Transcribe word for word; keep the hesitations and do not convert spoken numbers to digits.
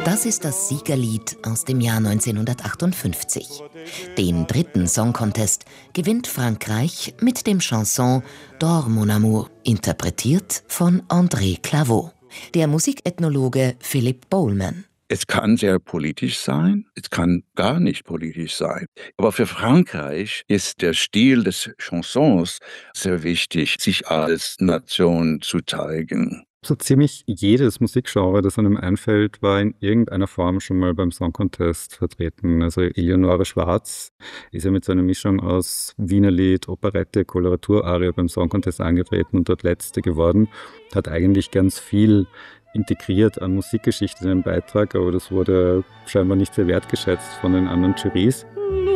Das ist das Siegerlied aus dem Jahr neunzehnhundertachtundfünfzig. Den dritten Song Contest gewinnt Frankreich mit dem Chanson Dors mon amour, interpretiert von André Claveau. Der Musikethnologe Philip Bowlman. Es kann sehr politisch sein, es kann gar nicht politisch sein. Aber für Frankreich ist der Stil des Chansons sehr wichtig, sich als Nation zu zeigen. So ziemlich jedes Musikgenre, das einem einfällt, war in irgendeiner Form schon mal beim Song Contest vertreten. Also Eleonore Schwarz ist ja mit so einer Mischung aus Wienerlied, Operette, Koloratuраrie beim Song Contest angetreten und dort Letzte geworden. Hat eigentlich ganz viel integriert an Musikgeschichte in den Beitrag, aber das wurde scheinbar nicht sehr wertgeschätzt von den anderen Jurys.